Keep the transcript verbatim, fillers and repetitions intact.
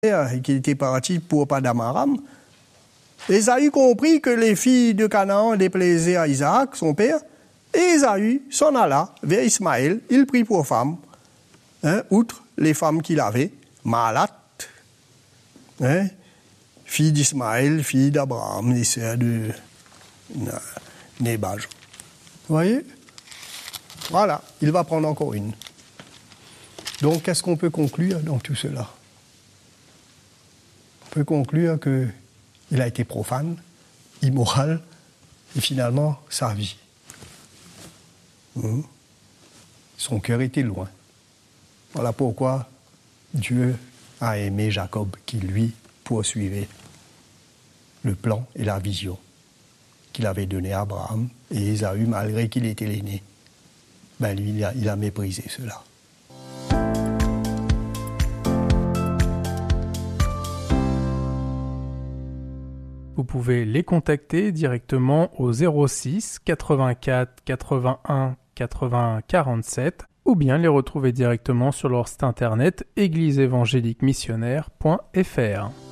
et qu'il était parti pour Padamaram. Ésaü comprit que les filles de Canaan déplaisaient à Isaac, son père, et Ésaü s'en alla vers Ismaël. Il prit pour femme, hein, outre les femmes qu'il avait, Mahalat, hein, fille d'Ismaël, fille d'Abraham, les sœurs de Nébaj. Vous voyez? Voilà, il va prendre encore une. Donc, qu'est-ce qu'on peut conclure dans tout cela? On peut conclure qu'il a été profane, immoral, et finalement, sa vie. Mmh. Son cœur était loin. Voilà pourquoi Dieu a aimé Jacob, qui lui poursuivait le plan et la vision qu'il avait donné à Abraham. Et Ésaü, malgré qu'il était l'aîné, ben lui, il a, il a méprisé cela. Vous pouvez les contacter directement au zéro six quatre-vingt-quatre quatre-vingt-un quatre-vingts quarante-sept ou bien les retrouver directement sur leur site internet église évangélique missionnaire point f r.